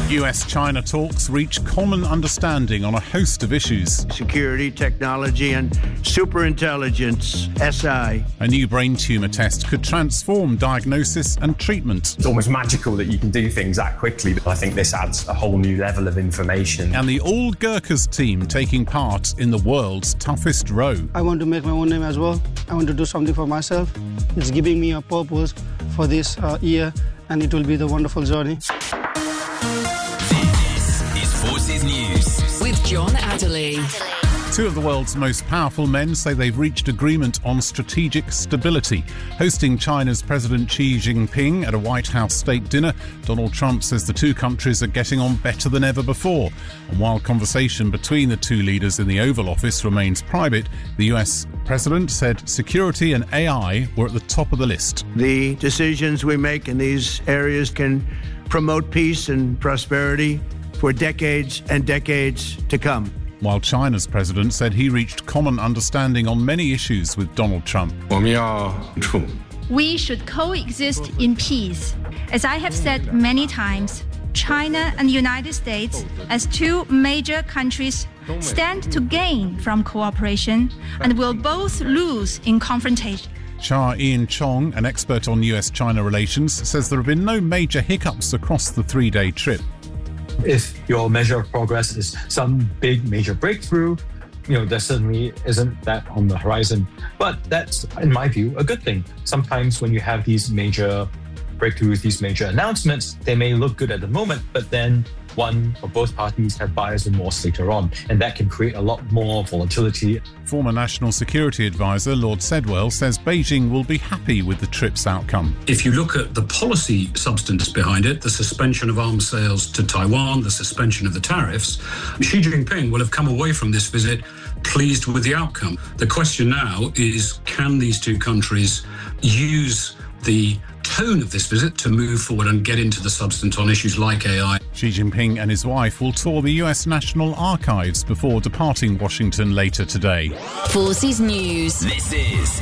US-China talks reach common understanding on a host of issues. Security, technology and superintelligence, SI. A new brain tumour test could transform diagnosis and treatment. It's almost magical that you can do things that quickly, but I think this adds a whole new level of information. And the All Gurkhas team taking part in the world's toughest row. I want to make my own name as well. I want to do something for myself. It's giving me a purpose for this year, and it will be the wonderful journey. Forces News with John Adderley. Two of the world's most powerful men say they've reached agreement on strategic stability. Hosting China's President Xi Jinping at a White House state dinner, Donald Trump says the two countries are getting on better than ever before. And while conversation between the two leaders in the Oval Office remains private, the US president said security and AI were at the top of the list. The decisions we make in these areas can promote peace and prosperity for decades and decades to come. While China's president said he reached common understanding on many issues with Donald Trump. We should coexist in peace. As I have said many times, China and the United States, as two major countries, stand to gain from cooperation and will both lose in confrontation. Cha Ian-chong, an expert on US-China relations, says there have been no major hiccups across the three-day trip. If your measure of progress is some big major breakthrough, there certainly isn't that on the horizon. But that's, in my view, a good thing. Sometimes when you have these major breakthroughs, these major announcements, they may look good at the moment, but then one or both parties have buyer's remorse later on, and that can create a lot more volatility. Former National Security Advisor Lord Sedwell says Beijing will be happy with the trip's outcome. If you look at the policy substance behind it, the suspension of arms sales to Taiwan, the suspension of the tariffs, Xi Jinping will have come away from this visit pleased with the outcome. The question now is, can these two countries use the tone of this visit to move forward and get into the substance on issues like AI. Xi Jinping and his wife will tour the US National Archives before departing Washington later today. Forces News. This is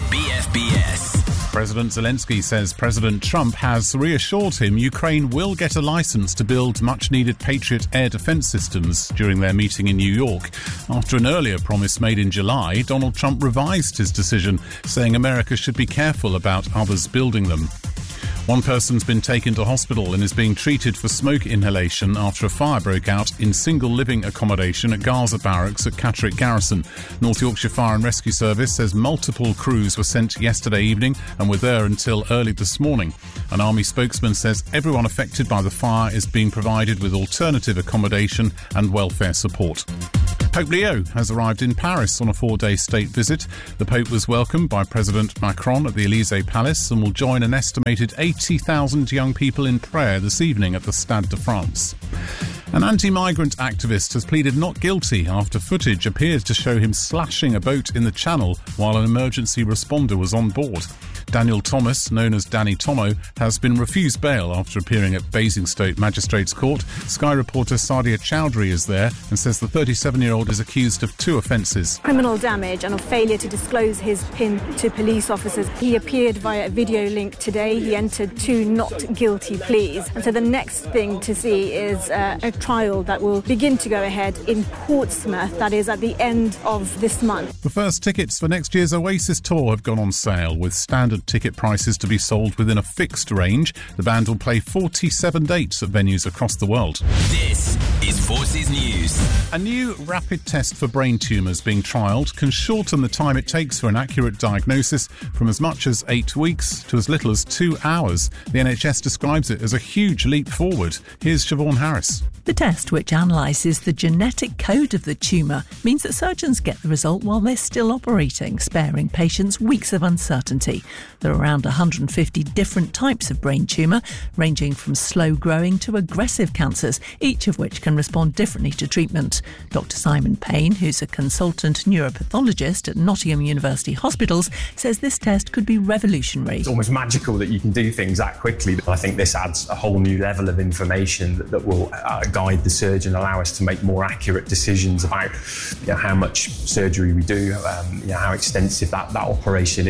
BFBS. President Zelensky says President Trump has reassured him Ukraine will get a license to build much-needed Patriot air defense systems during their meeting in New York. After an earlier promise made in July, Donald Trump revised his decision, saying America should be careful about others building them. One person's been taken to hospital and is being treated for smoke inhalation after a fire broke out in single living accommodation at Gaza Barracks at Catterick Garrison. North Yorkshire Fire and Rescue Service says multiple crews were sent yesterday evening and were there until early this morning. An army spokesman says everyone affected by the fire is being provided with alternative accommodation and welfare support. Pope Leo has arrived in Paris on a 4-day state visit. The Pope was welcomed by President Macron at the Élysée Palace and will join an estimated 80,000 young people in prayer this evening at the Stade de France. An anti-migrant activist has pleaded not guilty after footage appears to show him slashing a boat in the Channel while an emergency responder was on board. Daniel Thomas, known as Danny Tomo, has been refused bail after appearing at Basingstoke Magistrates Court. Sky reporter Sadia Chowdhury is there and says the 37-year-old is accused of 2 offences. Criminal damage and a failure to disclose his PIN to police officers. He appeared via a video link today. He entered 2 not guilty pleas. And so the next thing to see is a trial that will begin to go ahead in Portsmouth. That is at the end of this month. The first tickets for next year's Oasis tour have gone on sale, with standard ticket prices to be sold within a fixed range. The band will play 47 dates at venues across the world. This is Forces News. A new rapid test for brain tumours being trialled can shorten the time it takes for an accurate diagnosis from as much as 8 weeks to as little as 2 hours. The NHS describes it as a huge leap forward. Here's Siobhan Harris. The test, which analyses the genetic code of the tumour, means that surgeons get the result while they're still operating, sparing patients weeks of uncertainty. There are around 150 different types of brain tumour, ranging from slow-growing to aggressive cancers, each of which can respond differently to treatment. Dr Simon Payne, who's a consultant neuropathologist at Nottingham University Hospitals, says this test could be revolutionary. It's almost magical that you can do things that quickly. I think this adds a whole new level of information that will guide the surgeon, allow us to make more accurate decisions about how much surgery we do, how extensive that operation is.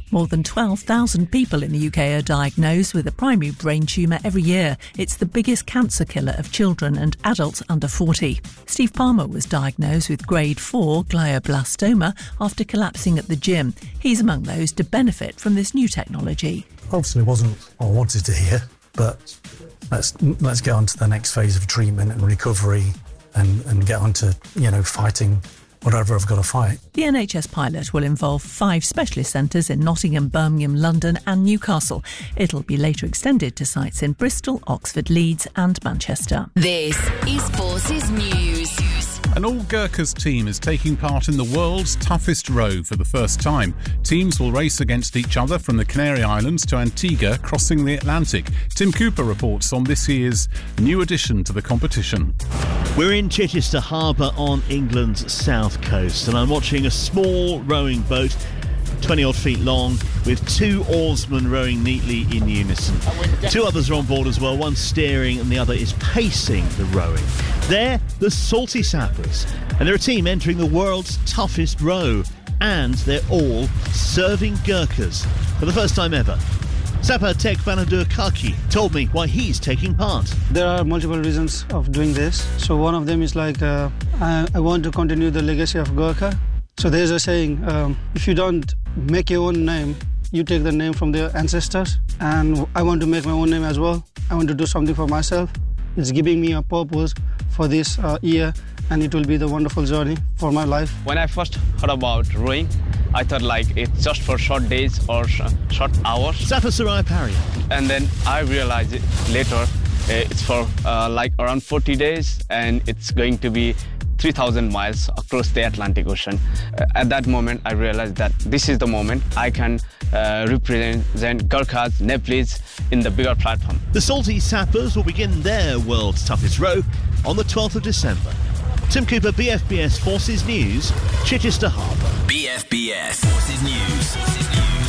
More than 12,000 people in the UK are diagnosed with a primary brain tumour every year. It's the biggest cancer killer of children and adults under 40. Steve Palmer was diagnosed with grade 4 glioblastoma after collapsing at the gym. He's among those to benefit from this new technology. Obviously it wasn't what I wanted to hear, but let's get on to the next phase of treatment and recovery and get on to, fighting whatever I've got to fight. The NHS pilot will involve 5 specialist centres in Nottingham, Birmingham, London and Newcastle. It'll be later extended to sites in Bristol, Oxford, Leeds and Manchester. This is Forces News. An all-Gurkhas team is taking part in the world's toughest row for the first time. Teams will race against each other from the Canary Islands to Antigua, crossing the Atlantic. Tim Cooper reports on this year's new addition to the competition. We're in Chichester Harbour on England's south coast, and I'm watching a small rowing boat, 20-odd feet long, with 2 oarsmen rowing neatly in unison. 2 others are on board as well, one steering and the other is pacing the rowing. They're the Salty Sappers, and they're a team entering the world's toughest row, and they're all serving Gurkhas for the first time ever. Sapper Tek Banadur Kaki told me why he's taking part. There are multiple reasons of doing this. So one of them is I want to continue the legacy of Gurkha. So there's a saying, if you don't make your own name, you take the name from their ancestors. And I want to make my own name as well. I want to do something for myself. It's giving me a purpose for this year, and it will be the wonderful journey for my life. When I first heard about rowing, I thought it's just for short days or short hours. Sapper Sarai Parry. And then I realized it later, it's for around 40 days, and it's going to be 3,000 miles across the Atlantic Ocean. At that moment, I realized that this is the moment I can represent Gurkhas, Nepalese in the bigger platform. The Salty Sappers will begin their world's toughest row on the 12th of December. Tim Cooper, BFBS Forces News, Chichester Harbour. BFBS Forces News.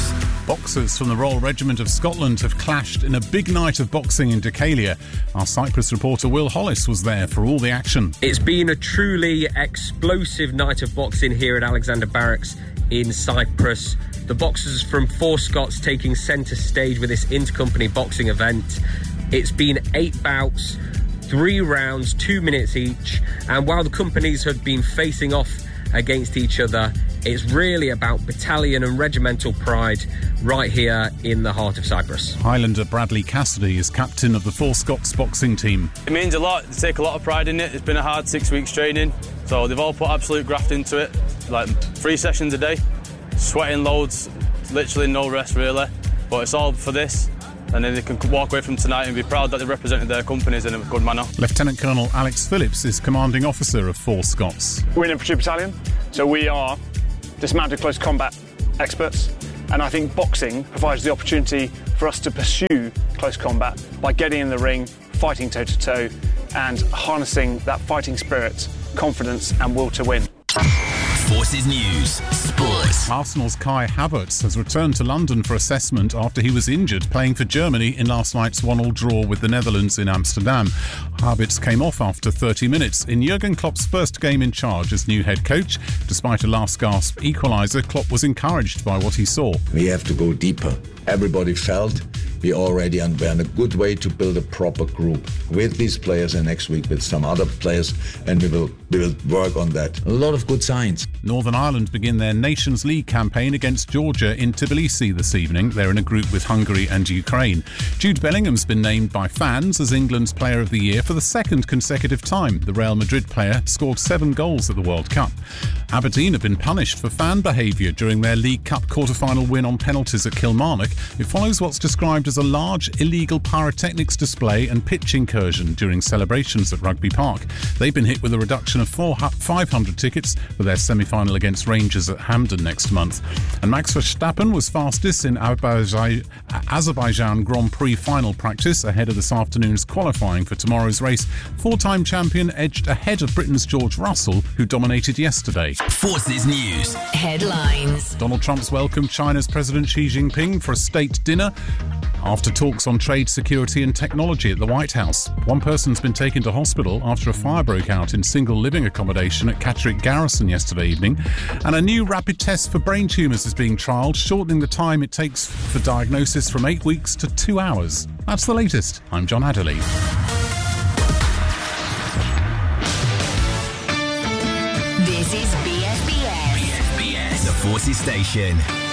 Boxers from the Royal Regiment of Scotland have clashed in a big night of boxing in Decalia. Our Cyprus reporter Will Hollis was there for all the action. It's been a truly explosive night of boxing here at Alexander Barracks in Cyprus. The boxers from Four Scots taking centre stage with this intercompany boxing event. It's been 8 bouts, 3 rounds, 2 minutes each, and while the companies have been facing off against each other, it's really about battalion and regimental pride right here in the heart of Cyprus. Highlander Bradley Cassidy is captain of the Four Scots boxing team. It means a lot. They take a lot of pride in it. It's been a hard 6 weeks training, so they've all put absolute graft into it, 3 sessions a day, sweating loads, literally no rest really, but it's all for this. And then they can walk away from tonight and be proud that they represented their companies in a good manner. Lieutenant Colonel Alex Phillips is commanding officer of Four Scots. We're in infantry battalion, so we are dismounted close combat experts, and I think boxing provides the opportunity for us to pursue close combat by getting in the ring, fighting toe-to-toe, and harnessing that fighting spirit, confidence and will to win. Forces News Sport. Arsenal's Kai Havertz has returned to London for assessment after he was injured playing for Germany in last night's 1-1 draw with the Netherlands in Amsterdam. Havertz came off after 30 minutes in Jurgen Klopp's first game in charge as new head coach. Despite a last-gasp equaliser, Klopp was encouraged by what he saw. We have to go deeper. Everybody felt we already were on a good way to build a proper group with these players, and next week with some other players, and we will work on that. A lot of good signs. Northern Ireland begin their Nations League campaign against Georgia in Tbilisi this evening. They're in a group with Hungary and Ukraine. Jude Bellingham's been named by fans as England's Player of the Year for the second consecutive time. The Real Madrid player scored 7 goals at the World Cup. Aberdeen have been punished for fan behaviour during their League Cup quarter-final win on penalties at Kilmarnock. It follows what's described as a large illegal pyrotechnics display and pitch incursion during celebrations at Rugby Park. They've been hit with a reduction of 500 tickets for their semi-final against Rangers at Hampden next month. And Max Verstappen was fastest in Azerbaijan Grand Prix final practice ahead of this afternoon's qualifying for tomorrow's race. 4-time champion edged ahead of Britain's George Russell, who dominated yesterday. Forces News. Headlines. Donald Trump's welcomed China's President Xi Jinping for a state dinner after talks on trade, security and technology at the White House. One person's been taken to hospital after a fire broke out in single living accommodation at Catterick Garrison yesterday evening. And a new rapid test for brain tumours is being trialled, shortening the time it takes for diagnosis from 8 weeks to 2 hours. That's the latest. I'm John Adderley. This is BFBS. BFBS, the Forces Station.